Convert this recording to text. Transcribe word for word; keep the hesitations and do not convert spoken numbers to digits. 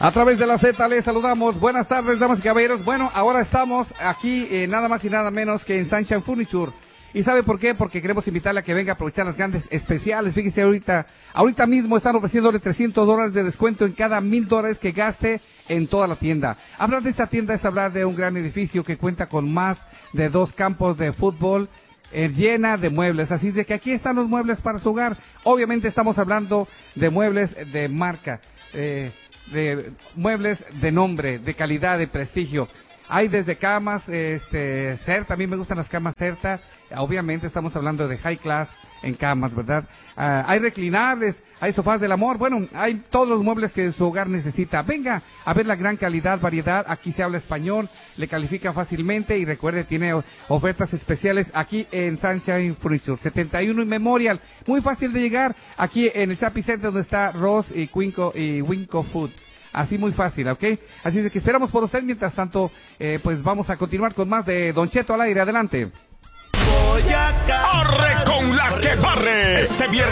A través de la Z les saludamos. Buenas tardes, damas y caballeros. Bueno, ahora estamos aquí eh, nada más y nada menos que en Sunshine Furniture. ¿Y sabe por qué? Porque queremos invitarle a que venga a aprovechar las grandes especiales. Fíjese, ahorita ahorita mismo están ofreciéndole trescientos dólares de descuento en cada mil dólares que gaste en toda la tienda. Hablar de esta tienda es hablar de un gran edificio que cuenta con más de dos campos de fútbol, eh, llena de muebles. Así de que aquí están los muebles para su hogar. Obviamente estamos hablando de muebles de marca, eh, de muebles de nombre, de calidad, de prestigio. Hay desde camas, este, Certa, a mí me gustan las camas Certa. Obviamente estamos hablando de high class en camas, ¿verdad? Uh, hay reclinables, hay sofás del amor, bueno, hay todos los muebles que su hogar necesita. Venga a ver la gran calidad, variedad, aquí se habla español, le califica fácilmente y recuerde, tiene ofertas especiales aquí en Sunshine Furniture, setenta y uno y Memorial, muy fácil de llegar, aquí en el Shopping Center donde está Ross y Winco, y Winco Food. Así muy fácil, ¿ok? Así es que esperamos por usted. Mientras tanto, eh, pues vamos a continuar con más de Don Cheto al aire. Adelante. Arre con la que barre. Este viernes